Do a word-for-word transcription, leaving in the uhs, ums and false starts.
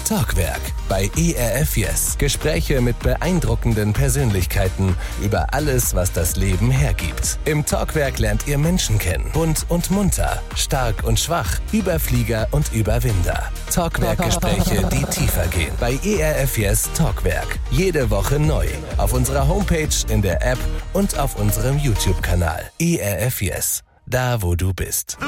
Talkwerk bei E R F Yes. Gespräche mit beeindruckenden Persönlichkeiten über alles, was das Leben hergibt. Im Talkwerk lernt ihr Menschen kennen. Bunt und munter, stark und schwach, Überflieger und Überwinder. Talkwerk-Gespräche, die tiefer gehen. Bei E R F Yes Talkwerk. Jede Woche neu. Auf unserer Homepage, in der App und auf unserem YouTube-Kanal. E R F Yes. Da, wo du bist.